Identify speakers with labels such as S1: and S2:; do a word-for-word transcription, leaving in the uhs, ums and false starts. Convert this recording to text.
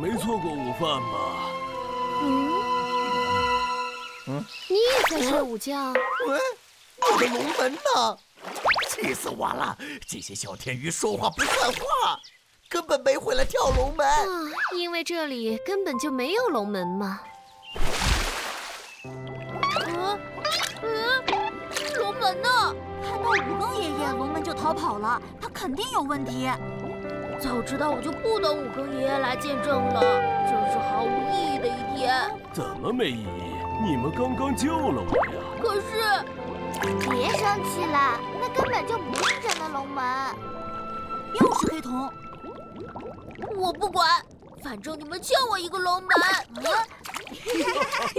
S1: 没做过午饭吧？
S2: 嗯
S3: 嗯，
S2: 你也在睡午觉？
S3: 喂，我的龙门呢？气死我了！这些小天鱼说话不算话，根本没回来跳龙门。
S2: 啊，因为这里根本就没有龙门嘛。
S4: 嗯嗯，龙门呢？看到武庚爷爷，龙门就逃跑了，他肯定有问题。早知道我就不等武庚爷爷来见证了，真是毫无意义的一天。
S1: 怎么没意义？你们刚刚救了我呀！
S4: 可是，
S5: 别生气了，那根本就不是真的龙门。
S4: 又是黑瞳，我不管，反正你们欠我一个龙门。